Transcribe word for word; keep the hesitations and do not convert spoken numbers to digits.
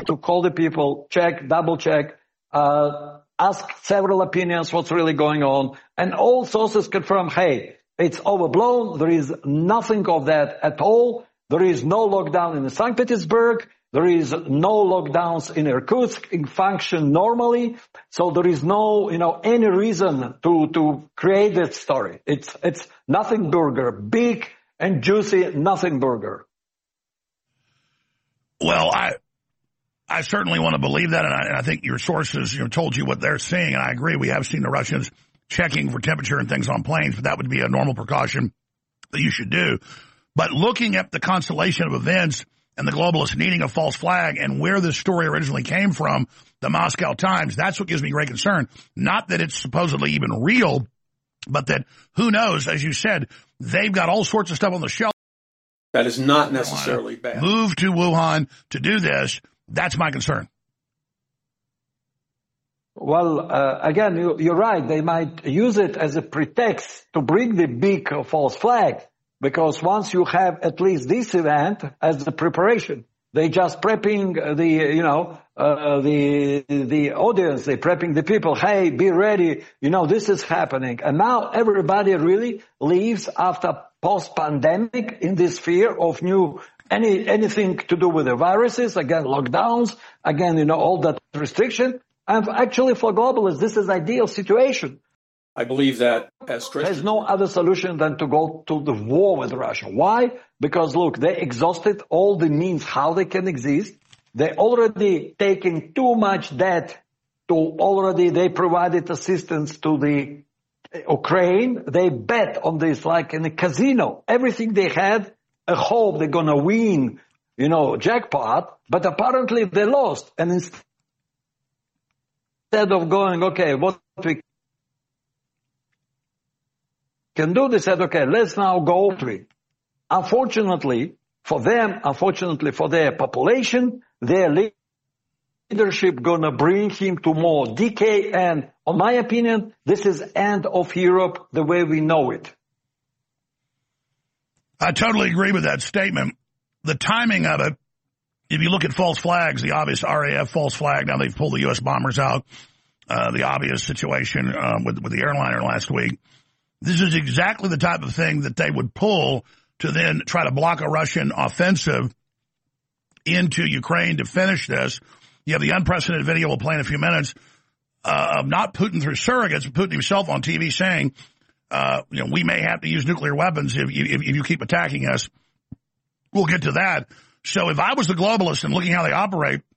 to call the people, check, double check, uh, ask several opinions what's really going on, and all sources confirm, hey, it's overblown. There is nothing of that at all. There is no lockdown in Saint Petersburg. There is no lockdowns in Irkutsk. It function normally. So there is no, you know, any reason to, to create that story. It's, it's nothing burger, big and juicy, nothing burger. Well, I, I certainly want to believe that. And I, and I think your sources, you know, told you what they're seeing. And I agree. We have seen the Russians checking for temperature and things on planes, but that would be a normal precaution that you should do. But looking at the constellation of events and the globalists needing a false flag and where this story originally came from, the Moscow Times, that's what gives me great concern. Not that it's supposedly even real, but that who knows, as you said, they've got all sorts of stuff on the shelf. That is not necessarily bad. Move to Wuhan to do this. That's my concern. Well, uh, again, you, you're right. They might use it as a pretext to bring the big uh, false flag, because once you have at least this event as a preparation, they just prepping the, you know, uh, the the audience, they prepping the people. Hey, be ready. You know, this is happening, and now everybody really lives after post-pandemic in this fear of new any anything to do with the viruses. Again, lockdowns. Again, you know, all that restriction. And actually, for globalists, this is ideal situation. I believe that as Christians, there's no other solution than to go to the war with Russia. Why? Because look, they exhausted all the means how they can exist. They already taken too much debt to already, they provided assistance to the Ukraine. They bet on this like in a casino. Everything they had, a hope they're going to win, you know, jackpot, but apparently they lost. And instead Instead of going, okay, what we can do, they said, okay, let's now go to it. Unfortunately for them, unfortunately for their population, their leadership gonna bring him to more decay. And in my opinion, this is end of Europe the way we know it. I totally agree with that statement. The timing of it, if you look at false flags, the obvious R A F false flag, now they've pulled the U S bombers out, uh, the obvious situation um, with, with the airliner last week. This is exactly the type of thing that they would pull to then try to block a Russian offensive into Ukraine to finish this. You have the unprecedented video we'll play in a few minutes uh, of not Putin through surrogates, but Putin himself on T V saying, uh, you know, we may have to use nuclear weapons if you, if, if you keep attacking us. We'll get to that. So if I was the globalist and looking how they operate,